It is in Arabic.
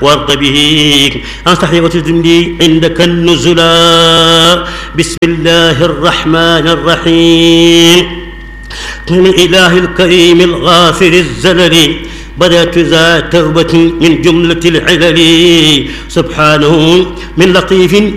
وارض به أنصحني وتزمني عندك النزلا. بسم الله الرحمن الرحيم. من الإله الكريم الغافر الزلل بدأت ذا توبة من جملة العلل سبحانه من لطيف